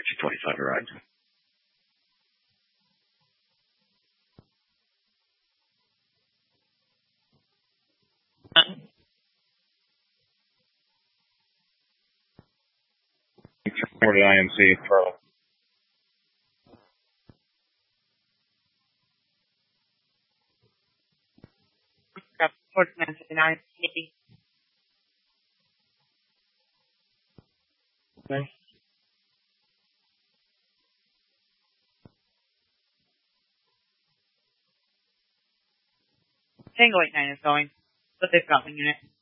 225 arrived. For the IMC, Pearl. Towards 959, Skippy. Okay. Tango 89 is going, but they've got one unit.